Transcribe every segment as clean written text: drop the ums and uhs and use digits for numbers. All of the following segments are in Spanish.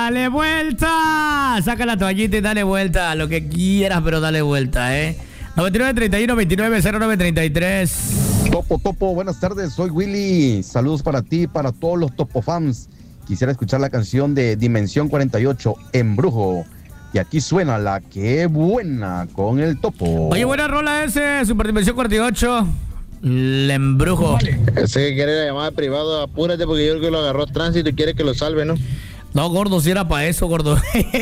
dale vuelta. Saca la toallita y dale vuelta. Lo que quieras, pero dale vuelta, 9931-290933. Topo, buenas tardes, soy Willy. Saludos para ti y para todos los Topo fans. Quisiera escuchar la canción de Dimensión 48, Embrujo. Y aquí suena la que buena con el Topo. Oye, buena rola ese, Super Dimensión 48. El Embrujo. Ese que quiere la llamada privada, apúrate porque yo creo que lo agarró tránsito y quiere que lo salve, ¿no? No, gordo, si era para eso, gordo.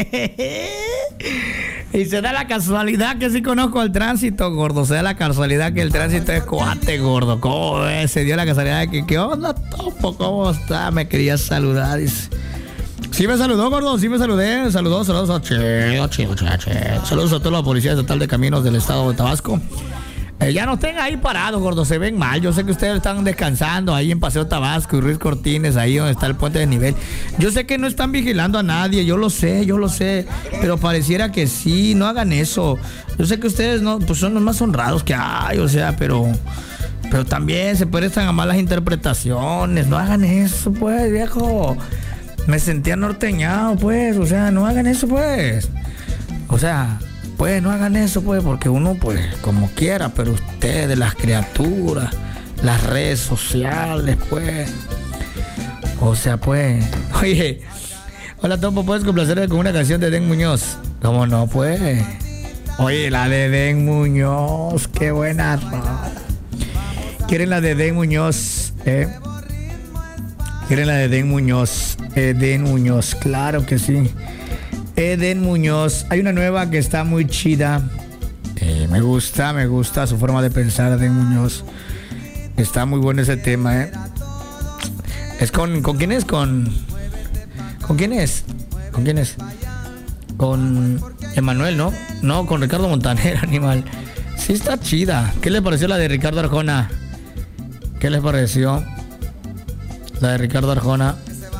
Y se da la casualidad que sí conozco al tránsito, gordo. Se da la casualidad que el tránsito es cuate, gordo. ¿Cómo ves? Se dio la casualidad de que, ¿qué onda, Topo? ¿Cómo está? Me quería saludar, dice. Sí me saludó, gordo, sí me saludé. Saludos a chido. Saludos a toda la Policía Estatal de Caminos del Estado de Tabasco. Ya no estén ahí parados, gordo, se ven mal. Yo sé que ustedes están descansando ahí en Paseo Tabasco y Ruiz Cortines, ahí donde está el puente de nivel. Yo sé que no están vigilando a nadie, yo lo sé, pero pareciera que sí, no hagan eso. Yo sé que ustedes no, pues son los más honrados que hay, o sea, pero también se prestan a malas interpretaciones. No hagan eso, pues, viejo. Me sentía norteñado, pues, o sea, no hagan eso, pues. O sea, pues no hagan eso, pues, porque uno, pues, como quiera, pero ustedes, las criaturas, las redes sociales, pues. O sea, pues. Oye, hola, Topo, ¿puedes complacerme con una canción de Den Muñoz? ¿Cómo no, pues? Oye, la de Den Muñoz, qué buena rola. ¿Quieren la de Den Muñoz? ¿Quieren la de Den Muñoz? Eden Muñoz, claro que sí. Eden Muñoz, hay una nueva que está muy chida. Me gusta su forma de pensar, Eden Muñoz. Está muy bueno ese tema, ¿Es con quién es? ¿Con quién es? ¿Con quién es? Con Emanuel, ¿no? No, con Ricardo Montaner, animal. Sí está chida. ¿Qué le pareció la de Ricardo Arjona? ¿Qué les pareció? La de Ricardo Arjona.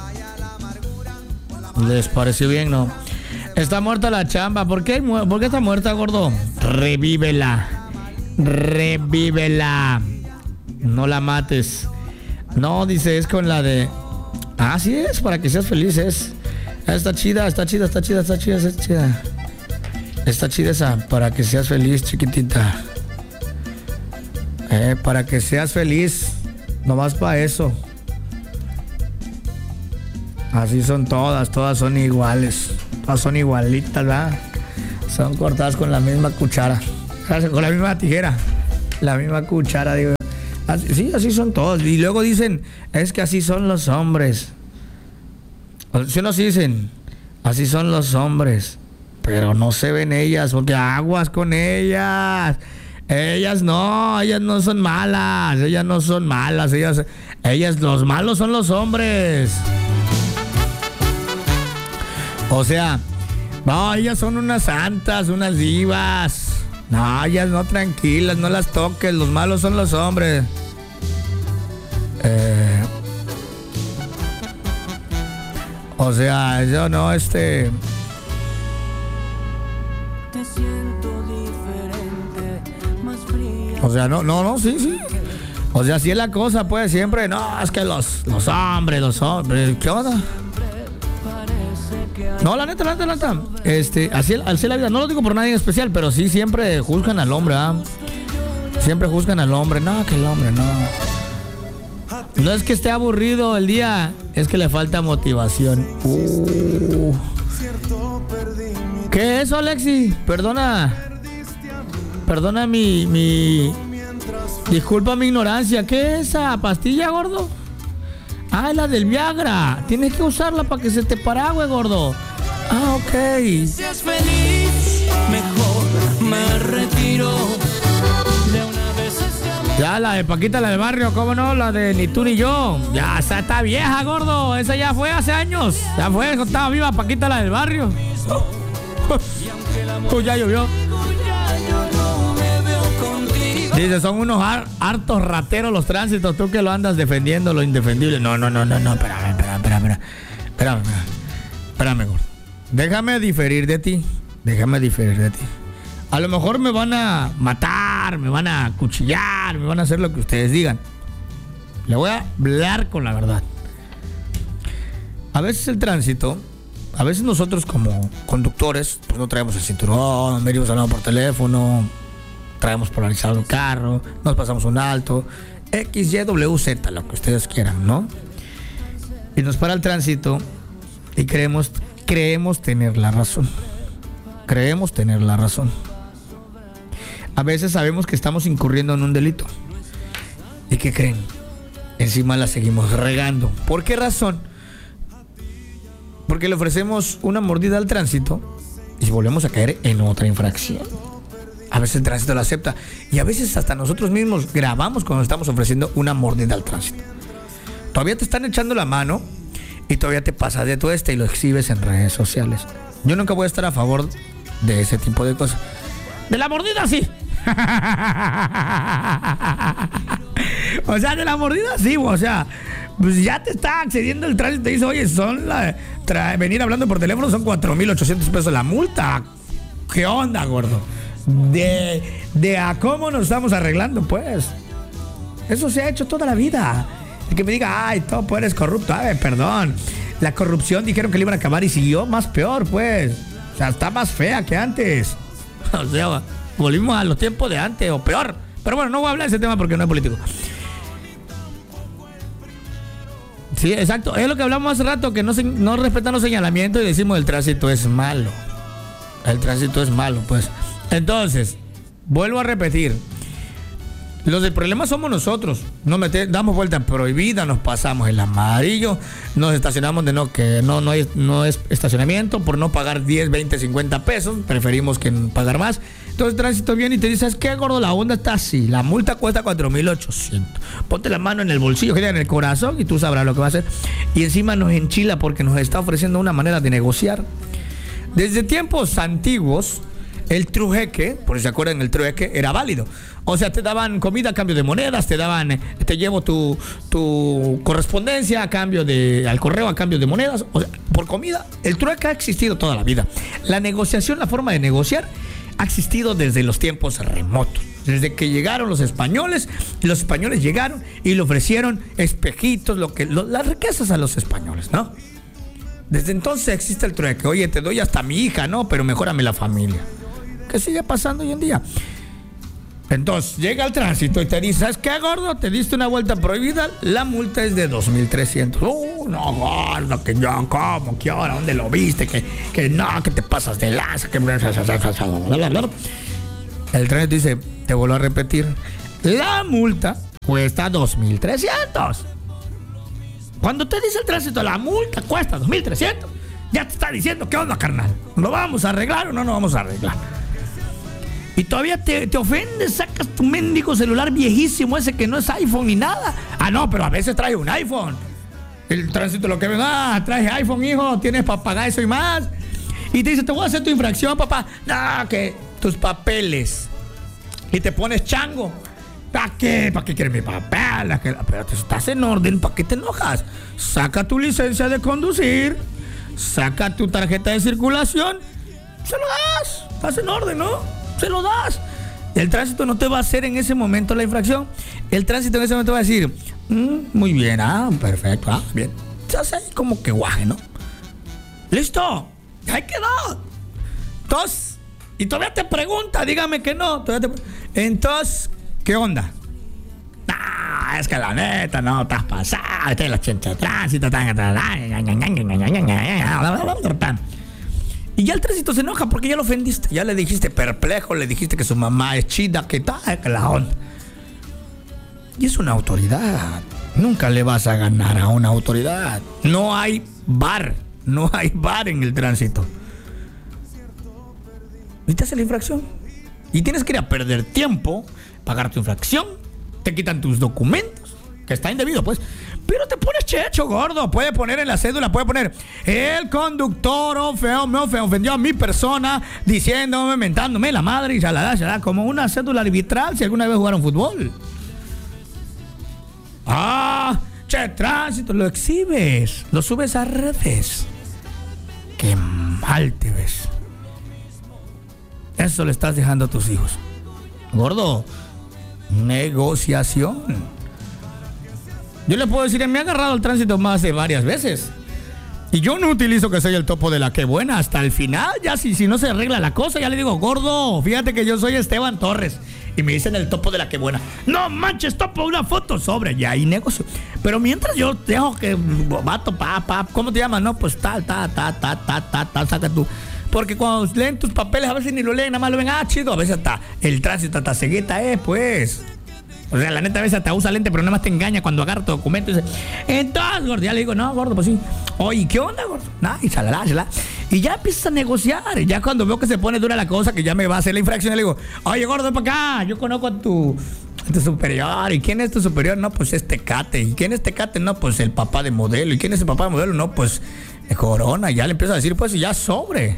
¿Les pareció bien, no? Está muerta la chamba. ¿Por qué está muerta, gordo? Revívela. No la mates. No, dice, es con la de... Ah, sí es, para que seas feliz, es. Está chida. Está chida esa, para que seas feliz, chiquitita. Para que seas feliz. Nomás para eso. Así son todas son iguales. Todas son igualitas, ¿verdad? Son cortadas con la misma cuchara. Con la misma tijera. La misma cuchara, digo. Sí, así son todos. Y luego dicen, es que así son los hombres. ¿Sí no dicen? Así son los hombres. Pero no se ven ellas, porque aguas con ellas. Ellas no son malas. Ellas, los malos son los hombres. O sea, no, ellas son unas santas, unas divas. No, ellas no, tranquilas, no las toques. Los malos son los hombres. O sea, yo no, Te siento diferente, más fría. O sea, no, sí. O sea, así es la cosa, pues, siempre. No, es que los hombres. ¿Qué onda? No, la neta. Así es la vida. No lo digo por nadie en especial, pero sí siempre juzgan al hombre, ¿ah? Siempre juzgan al hombre. No, que el hombre, no. No es que esté aburrido el día, es que le falta motivación. ¿Qué es eso, Alexi? Perdona disculpa mi ignorancia. ¿Qué es esa pastilla, gordo? Ah, la del Viagra. Tienes que usarla para que se te parague, gordo. Ah, ok. Si es feliz, mejor me retiro. De una vez este amor. Ya, la de Paquita, la del barrio, ¿cómo no? La de Ni tú ni yo. Ya, esa está vieja, gordo. Esa ya fue hace años. Ya fue, estaba viva Paquita, la del barrio. Ya llovió. Dice, son unos hartos rateros los tránsitos. Tú que lo andas defendiendo, lo indefendible. No. Espérame, gordo. Déjame diferir de ti. A lo mejor me van a matar, me van a cuchillar, me van a hacer lo que ustedes digan. Le voy a hablar con la verdad. A veces el tránsito A veces nosotros como conductores, pues no traemos el cinturón, venimos hablando por teléfono, traemos polarizado el carro, nos pasamos un alto, X, Y, W, Z, lo que ustedes quieran, ¿no? Y nos para el tránsito y creemos tener la razón. Creemos tener la razón. A veces sabemos que estamos incurriendo en un delito. ¿Y qué creen? Encima la seguimos regando. ¿Por qué razón? Porque le ofrecemos una mordida al tránsito y volvemos a caer en otra infracción. A veces el tránsito la acepta y a veces hasta nosotros mismos grabamos cuando estamos ofreciendo una mordida al tránsito. Todavía te están echando la mano y todavía te pasas de tuesta y lo exhibes en redes sociales. Yo nunca voy a estar a favor de ese tipo de cosas. De la mordida sí. O sea, de la mordida sí, o sea, pues ya te está accediendo el tránsito. Te dice, oye, venir hablando por teléfono son 4,800 pesos la multa. ¿Qué onda, gordo? De a cómo nos estamos arreglando, pues. Eso se ha hecho toda la vida. El que me diga, ay, tú eres corrupto. A ver, perdón. La corrupción dijeron que le iban a acabar y siguió más peor, pues. O sea, está más fea que antes. O sea, volvimos a los tiempos de antes o peor. Pero bueno, no voy a hablar de ese tema porque no es político. Sí, exacto. Es lo que hablamos hace rato, que no respetan los señalamientos y decimos el tránsito es malo. El tránsito es malo, pues. Entonces, vuelvo a repetir. Los del problema somos nosotros. Damos vuelta prohibida, nos pasamos el amarillo, nos estacionamos que no es estacionamiento por no pagar 10, 20, 50 pesos. Preferimos que pagar más. Entonces el tránsito viene y te dice, ¿sabes qué, gordo? La onda está así. La multa cuesta 4,800. Ponte la mano en el bolsillo, queda en el corazón y tú sabrás lo que va a hacer. Y encima nos enchila porque nos está ofreciendo una manera de negociar. Desde tiempos antiguos, el trueque, por si se acuerdan, el trueque era válido. O sea, te daban comida a cambio de monedas, te llevo tu correspondencia al correo a cambio de monedas, o sea, por comida. El trueque ha existido toda la vida. La negociación, la forma de negociar, ha existido desde los tiempos remotos. Desde que llegaron los españoles, y los españoles llegaron y le ofrecieron espejitos, las riquezas a los españoles, ¿no? Desde entonces existe el trueque. Oye, te doy hasta mi hija, ¿no? Pero mejórame la familia. ¿Qué sigue pasando hoy en día? Entonces, llega el tránsito y te dice, ¿sabes qué, gordo? Te diste una vuelta prohibida, la multa es de 2,300. No, gordo, que yo, ¿cómo? ¿Qué hora? ¿Dónde lo viste? Que no, que te pasas de lanza. El tránsito dice, te vuelvo a repetir, la multa cuesta 2,300. Cuando te dice el tránsito, la multa cuesta 2,300, ya te está diciendo, ¿qué onda, carnal? ¿Lo vamos a arreglar o no lo vamos a arreglar? Y todavía te ofendes, sacas tu mendigo celular viejísimo ese que no es iPhone ni nada. Ah, no, pero a veces trae un iPhone. El tránsito lo que ve, traes iPhone, hijo, tienes para pagar eso y más. Y te dice, te voy a hacer tu infracción, papá. No, que tus papeles. Y te pones chango. ¿Para qué? ¿Para qué quieres mi papel? Pero estás en orden, ¿para qué te enojas? Saca tu licencia de conducir, saca tu tarjeta de circulación, se lo das. Estás en orden, ¿no? Se lo das. El tránsito no te va a hacer en ese momento la infracción. El tránsito en ese momento va a decir, muy bien, perfecto, bien. Se hace ahí como que guaje, ¿no? Listo, ahí quedó. Entonces, y todavía te pregunta, dígame que no. Entonces, ¿qué onda? Es que la neta, no, estás pasado, estás en la chincha de tránsito, y ya el tránsito se enoja porque ya lo ofendiste, ya le dijiste perplejo, le dijiste que su mamá es chida, que tal, que la onda. Y es una autoridad. Nunca le vas a ganar a una autoridad. No hay bar en el tránsito. Y te hace la infracción. Y tienes que ir a perder tiempo, pagar tu infracción, te quitan tus documentos, que está indebido, pues. Pero te pones checho, gordo. Puede poner en la cédula, puede poner, el conductor me ofendió a mi persona, diciéndome, mentándome la madre y shalala, como una cédula arbitral si alguna vez jugaron fútbol. Tránsito, lo exhibes, lo subes a redes. Qué mal te ves. Eso le estás dejando a tus hijos. Gordo, negociación. Yo le puedo decir que me ha agarrado el tránsito más de varias veces. Y yo no utilizo que soy el topo de la que buena hasta el final. Ya si no se arregla la cosa, ya le digo, gordo, fíjate que yo soy Esteban Torres. Y me dicen el topo de la que buena. No manches, topo, una foto sobre. Y ahí negocio. Pero mientras yo dejo que, vato, ¿cómo te llamas? No, pues tal, saca tú. Porque cuando leen tus papeles, a veces ni lo leen, nada más lo ven, chido. A veces hasta el tránsito, hasta cegueta, pues. O sea, la neta a veces hasta usa lente, pero nada más te engaña cuando agarra tu documento y dice, entonces, gordo, ya le digo, no, gordo, pues sí. Oye, ¿qué onda, gordo? Nah, y chalala. Y ya empiezas a negociar. Y ya cuando veo que se pone dura la cosa, que ya me va a hacer la infracción, le digo, oye, gordo, ven para acá, yo conozco a tu superior. ¿Y quién es tu superior? No, pues es Tecate. ¿Y quién es Tecate? No, pues el papá de modelo. ¿Y quién es el papá de modelo? No, pues Corona. Ya le empiezo a decir, pues, y ya sobre.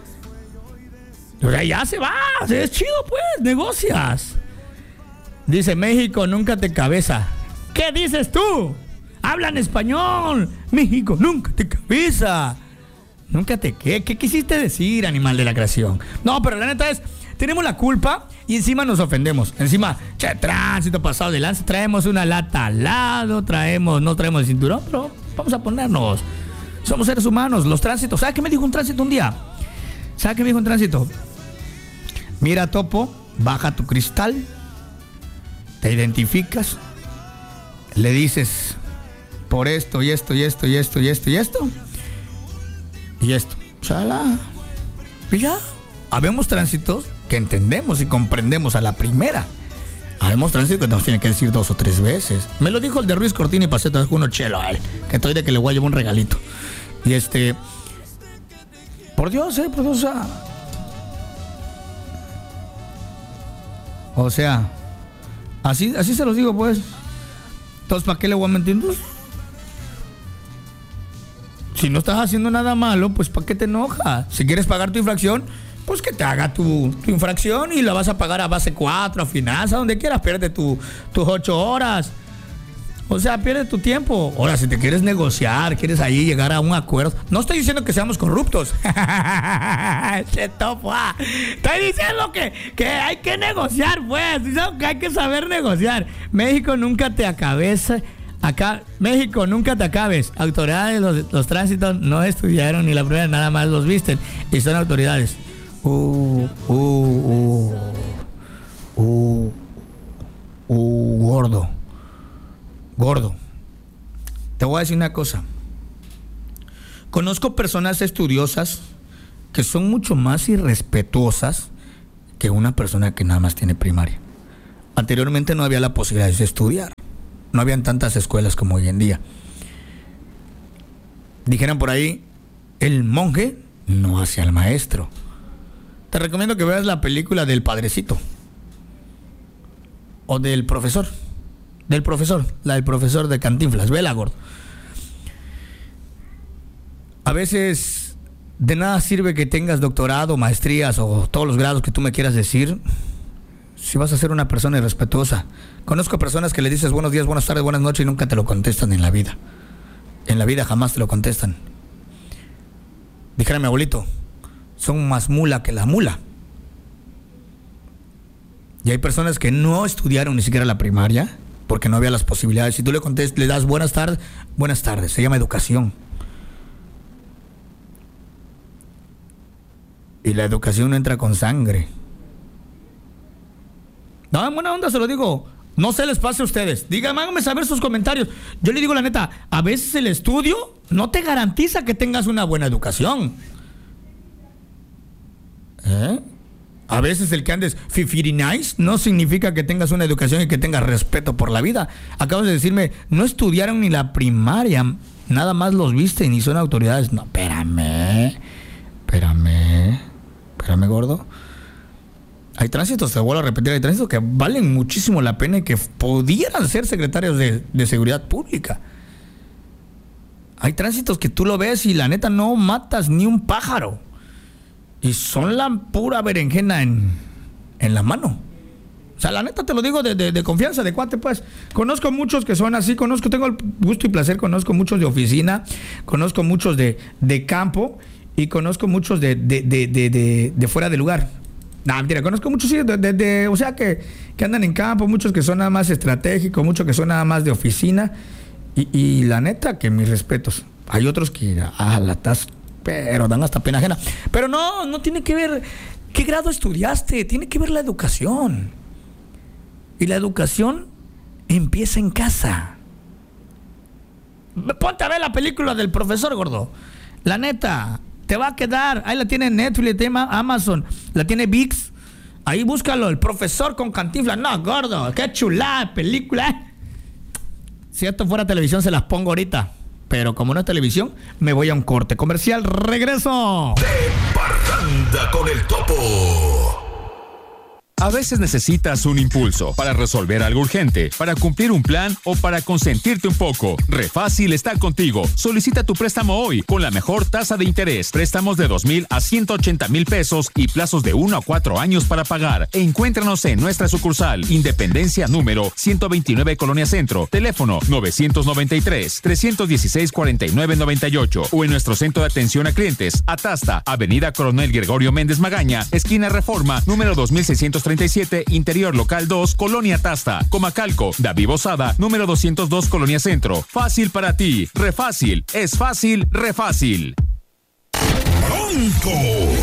O sea, ya se va. Es chido, pues, negocias. Dice, México, nunca te cabeza. ¿Qué dices tú? Hablan español. México, nunca te cabeza. Nunca te qué. ¿Qué quisiste decir, animal de la creación? No, pero la neta es, tenemos la culpa y encima nos ofendemos. Encima, tránsito pasado de lanza. Traemos una lata al lado, no traemos el cinturón, pero vamos a ponernos. Somos seres humanos, los tránsitos. ¿Sabes qué me dijo un tránsito un día? Mira, topo, baja tu cristal. Te identificas, le dices por esto y esto y esto y esto y esto y esto y esto. Chala. Y ya. Habemos tránsitos que entendemos y comprendemos a la primera. Habemos tránsitos que nos tienen que decir 2 o 3 veces. Me lo dijo el de Ruiz Cortina y pasé otra vez con uno chelo a él, que estoy de que le voy a llevar un regalito. Y por Dios, o sea, así se los digo, pues. Entonces, ¿para qué le voy a mentir? Si no estás haciendo nada malo, pues ¿para qué te enojas? Si quieres pagar tu infracción, pues que te haga tu infracción y la vas a pagar a base 4, a finanzas, donde quieras. Pierde tus 8 horas. O sea, pierde tu tiempo. Ahora, si te quieres negociar, quieres ahí llegar a un acuerdo. No estoy diciendo que seamos corruptos. Estoy diciendo que hay que negociar, pues. Diciendo que hay que saber negociar. México, nunca te acabes. México, nunca te acabes. Autoridades, los tránsitos no estudiaron ni la prueba, nada más los visten. Y son autoridades. Gordo, te voy a decir una cosa. Conozco personas estudiosas que son mucho más irrespetuosas que una persona que nada más tiene primaria. Anteriormente no había la posibilidad de estudiar. No habían tantas escuelas como hoy en día. Dijeran por ahí, el monje no hace al maestro. Te recomiendo que veas la película del Padrecito. O del profesor. La del profesor de Cantinflas. Vela, gordo. A veces de nada sirve que tengas doctorado, maestrías o todos los grados que tú me quieras decir si vas a ser una persona irrespetuosa. Conozco personas que le dices buenos días, buenas tardes, buenas noches y nunca te lo contestan en la vida. En la vida jamás te lo contestan. Dijera mi abuelito, son más mula que la mula. Y hay personas que no estudiaron ni siquiera la primaria porque no había las posibilidades. Si tú le contestas, le das buenas tardes, se llama educación. Y la educación no entra con sangre. No, en buena onda se lo digo. No se les pase a ustedes. Díganme, háganme saber sus comentarios. Yo le digo la neta, a veces el estudio no te garantiza que tengas una buena educación. A veces el que andes nice no significa que tengas una educación y que tengas respeto por la vida. Acabas de decirme, no estudiaron ni la primaria, nada más los visten y son autoridades. No, espérame, gordo. Hay tránsitos, te vuelvo a repetir, hay tránsitos que valen muchísimo la pena y que pudieran ser secretarios de seguridad pública. Hay tránsitos que tú lo ves y la neta no matas ni un pájaro. Y son la pura berenjena en la mano. O sea, la neta te lo digo de confianza, de cuate, pues. Conozco muchos que son así, tengo el gusto y placer, conozco muchos de oficina, conozco muchos de campo y conozco muchos de fuera de lugar. No, mentira, conozco muchos, sí, o sea, que andan en campo, muchos que son nada más estratégicos, muchos que son nada más de oficina. Y la neta, que mis respetos. Hay otros que la estás, pero dan hasta pena ajena. Pero no tiene que ver qué grado estudiaste, tiene que ver la educación. Y la educación empieza en casa. Ponte a ver la película del profesor, gordo. La neta, te va a quedar. Ahí la tiene Netflix, tema Amazon, la tiene ViX. Ahí búscalo, el profesor con Cantinflas. No, gordo, qué chulada película. Si esto fuera televisión se las pongo ahorita. Pero como no es televisión, me voy a un corte comercial. ¡Regreso! De Parranda con el Topo. A veces necesitas un impulso para resolver algo urgente, para cumplir un plan o para consentirte un poco. Refácil está contigo. Solicita tu préstamo hoy con la mejor tasa de interés. Préstamos de 2,000 a 180,000 pesos y plazos de 1 a 4 años para pagar. Encuéntranos en nuestra sucursal Independencia número 129 Colonia Centro. Teléfono 993-316-4998 o en nuestro centro de atención a clientes. Atasta, Avenida Coronel Gregorio Méndez Magaña, esquina Reforma, número 2637, Interior Local 2, Colonia Tasta. Comacalco, David Bozada, número 202, Colonia Centro. Fácil para ti, refácil, es fácil, refácil. Bronco,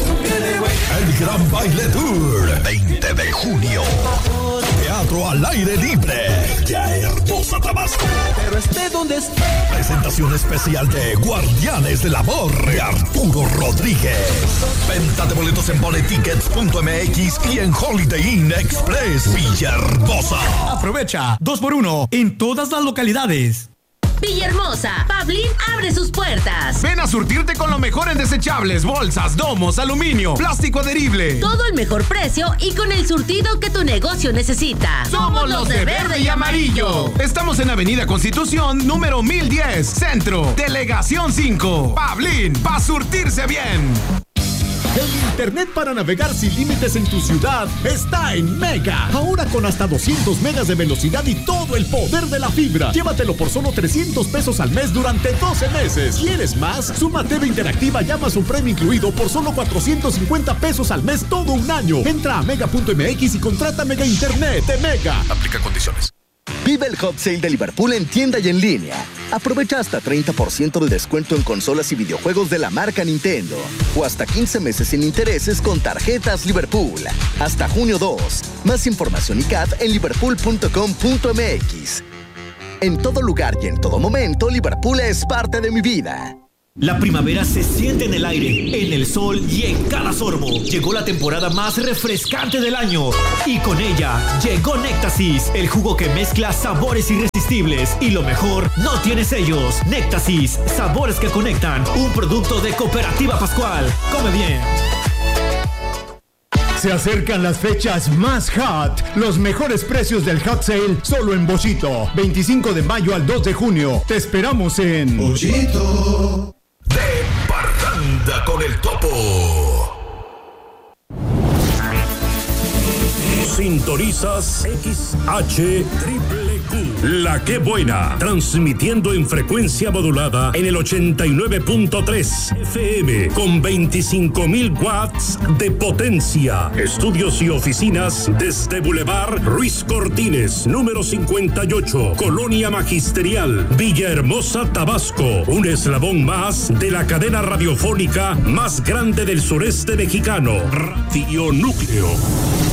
el Gran Baile Tour, 20 de junio. Teatro al aire libre, Villahermosa, Tabasco. Pero esté donde esté. Presentación especial de Guardianes del Amor de Arturo Rodríguez. Venta de boletos en boletickets.mx y en Holiday Inn Express Villahermosa. Aprovecha 2x1 en todas las localidades. Villahermosa, Pablín abre sus puertas. Ven a surtirte con lo mejor en desechables, bolsas, domos, aluminio, plástico adherible. Todo el mejor precio y con el surtido que tu negocio necesita. Somos los de verde y amarillo. Estamos en Avenida Constitución, número 1010, Centro, Delegación 5. Pablín, pa' surtirse bien. El internet para navegar sin límites en tu ciudad está en Mega. Ahora con hasta 200 megas de velocidad y todo el poder de la fibra. Llévatelo por solo 300 pesos al mes durante 12 meses. ¿Quieres más? Suma TV interactiva y Amazon Prime incluido por solo 450 pesos al mes todo un año. Entra a mega.mx y contrata Mega Internet de Mega. Aplica condiciones. Vive el Hot Sale de Liverpool en tienda y en línea. Aprovecha hasta 30% de descuento en consolas y videojuegos de la marca Nintendo. O hasta 15 meses sin intereses con tarjetas Liverpool. Hasta junio 2. Más información y CAT en liverpool.com.mx. En todo lugar y en todo momento, Liverpool es parte de mi vida. La primavera se siente en el aire, en el sol y en cada sorbo. Llegó la temporada más refrescante del año y con ella llegó Néctasis, el jugo que mezcla sabores irresistibles y lo mejor, no tiene sellos. Néctasis, sabores que conectan, un producto de Cooperativa Pascual. Come bien. Se acercan las fechas más hot. Los mejores precios del Hot Sale solo en Bollito. 25 de mayo al 2 de junio. Te esperamos en Bollito. De Parranda con el Topo. Sintonizas XHQQ, La Que Buena, transmitiendo en frecuencia modulada en el 89.3 FM con 25,000 watts de potencia. Estudios y oficinas desde Boulevard Ruiz Cortines, número 58, Colonia Magisterial, Villahermosa, Tabasco. Un eslabón más de la cadena radiofónica más grande del sureste mexicano, Radio Núcleo.